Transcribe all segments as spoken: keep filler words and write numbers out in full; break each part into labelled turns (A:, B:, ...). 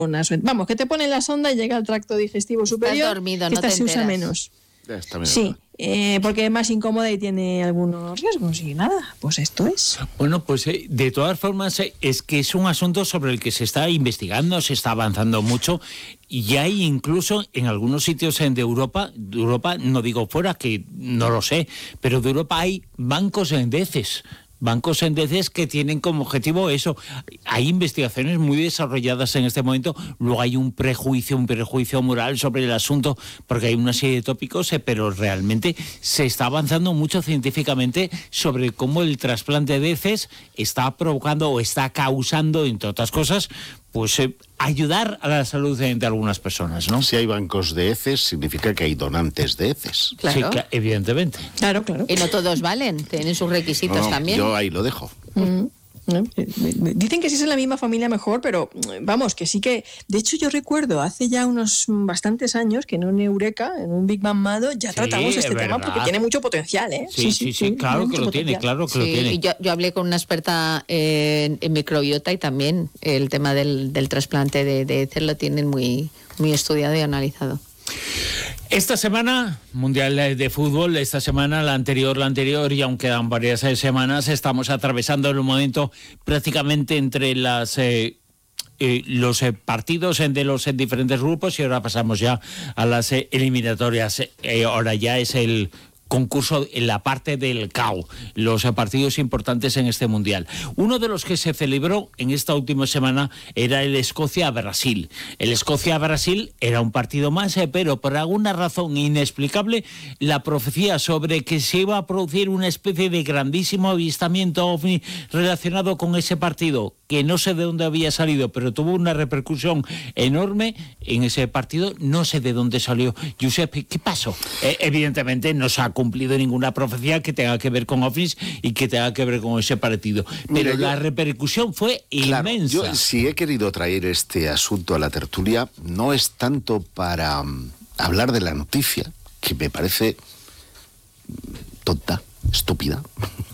A: Vamos, que te ponen la sonda y llega al tracto digestivo superior.
B: Estás dormido,
A: que
B: no
A: esta
B: te
A: se usa
B: enteras.
A: menos.
C: Está
A: Sí, eh, porque es más incómoda y tiene algunos riesgos. Y nada, pues esto es.
D: Bueno, pues eh, de todas formas eh, es que es un asunto sobre el que se está investigando, se está avanzando mucho y hay incluso en algunos sitios en de Europa, de Europa no digo fuera, que no lo sé, pero de Europa hay bancos en heces. Bancos en heces que tienen como objetivo eso. Hay investigaciones muy desarrolladas en este momento. Luego hay un prejuicio, un prejuicio moral sobre el asunto, porque hay una serie de tópicos, eh, pero realmente se está avanzando mucho científicamente sobre cómo el trasplante de heces está provocando o está causando, entre otras cosas, pues eh, ayudar a la salud de, de algunas personas, ¿no?
C: Si hay bancos de heces, significa que hay donantes de heces.
B: Claro.
D: Sí, que, evidentemente.
A: Claro, claro.
B: Y no todos valen, tienen sus requisitos
C: No, no,
B: también.
C: yo ahí lo dejo.
A: Mm. Dicen que si es en la misma familia mejor, pero vamos, que sí que... De hecho, yo recuerdo hace ya unos bastantes años que en un Eureka, en un Big Bang Mado, ya
D: Sí,
A: tratamos este
D: es
A: tema
D: verdad.
A: porque tiene mucho potencial, ¿eh?
D: Sí, sí, sí, claro que
A: mucho
D: lo tiene,
A: potencial.
D: claro que lo
B: Sí,
D: tiene.
B: y yo, yo hablé con una experta en, en microbiota y también el tema del, del trasplante de, de heces lo tienen muy, muy estudiado y analizado.
D: Esta semana, Mundial de Fútbol, esta semana, la anterior, la anterior, y aún quedan varias eh, semanas, estamos atravesando el momento prácticamente entre las... Eh, Eh, los eh, partidos eh, de los eh, diferentes grupos y ahora pasamos ya a las eh, eliminatorias. Eh, ahora ya es el concurso en la parte del C A O, los eh, partidos importantes en este Mundial. Uno de los que se celebró en esta última semana era el Escocia-Brasil. El Escocia-Brasil era un partido más, eh, pero por alguna razón inexplicable, la profecía sobre que se iba a producir una especie de grandísimo avistamiento ovni relacionado con ese partido, que no sé de dónde había salido, pero tuvo una repercusión enorme en ese partido, no sé de dónde salió. Josep, ¿qué pasó? Eh, evidentemente no se ha cumplido ninguna profecía que tenga que ver con ovnis y que tenga que ver con ese partido. Pero
C: Mira,
D: la
C: yo,
D: repercusión fue
C: claro,
D: inmensa.
C: Yo, si he querido traer este asunto a la tertulia, no es tanto para um, hablar de la noticia, que me parece tonta, estúpida,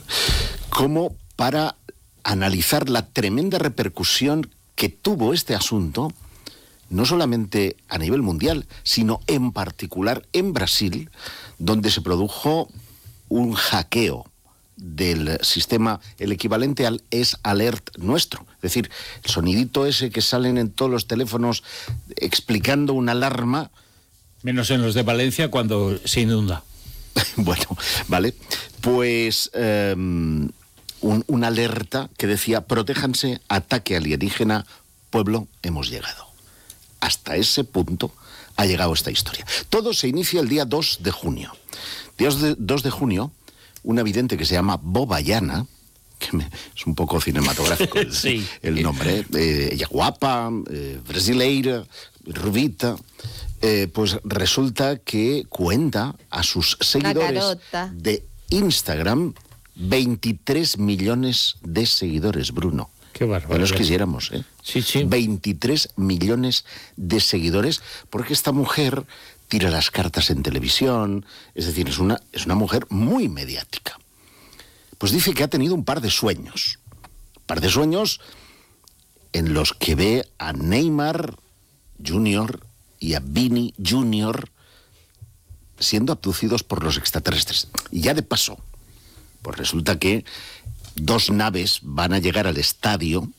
C: como para analizar la tremenda repercusión que tuvo este asunto, no solamente a nivel mundial, sino en particular en Brasil, donde se produjo un hackeo del sistema, el equivalente al S-Alert nuestro. Es decir, el sonidito ese que salen en todos los teléfonos explicando una alarma.
D: Menos en los de Valencia cuando se inunda.
C: Bueno, vale. Pues eh, un, una alerta que decía: protéjanse, ataque alienígena, pueblo, hemos llegado. Hasta ese punto ha llegado esta historia. Todo se inicia el día dos de junio. Día dos de junio, una vidente que se llama Bobayana, que me, es un poco cinematográfico el,
D: sí.
C: el nombre, eh, ella guapa, eh, brasileira, rubita, eh, pues resulta que cuenta a sus seguidores de Instagram veintitrés millones de seguidores, Bruno.
D: Qué bárbaro.
C: Que nos quisiéramos, ¿eh?
D: Sí, sí.
C: veintitrés millones de seguidores, porque esta mujer tira las cartas en televisión, es decir, es una, es una mujer muy mediática. Pues dice que ha tenido un par de sueños, un par de sueños en los que ve a Neymar Junior y a Vini Junior siendo abducidos por los extraterrestres. Y ya de paso, pues resulta que dos naves van a llegar al estadio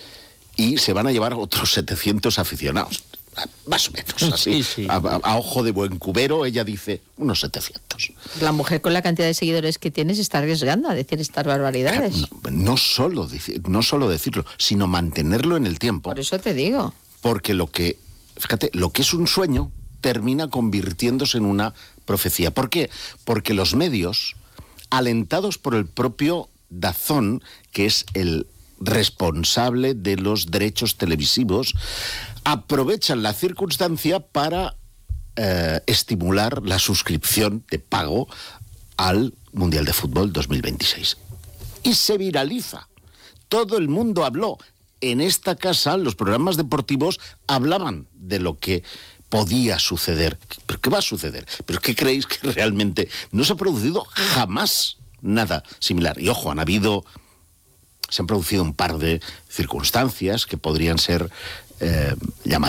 C: y se van a llevar otros setecientos aficionados. Más o menos así.
D: Sí, sí.
C: A, a, a ojo de buen cubero, ella dice unos setecientos.
B: La mujer con la cantidad de seguidores que tiene se está arriesgando a decir estas barbaridades.
C: No, no, solo, no solo decirlo, sino mantenerlo en el tiempo.
B: Por eso te digo.
C: Porque lo que, fíjate, lo que es un sueño termina convirtiéndose en una profecía. ¿Por qué? Porque los medios, alentados por el propio Dazón, que es el responsable de los derechos televisivos, aprovechan la circunstancia para eh, estimular la suscripción de pago al Mundial de Fútbol dos mil veintiséis. Y se viraliza. Todo el mundo habló. En esta casa, los programas deportivos hablaban de lo que podía suceder. ¿Pero qué va a suceder? ¿Pero qué creéis que realmente no se ha producido jamás nada similar? Y ojo, han habido, se han producido un par de circunstancias que podrían ser eh, llamada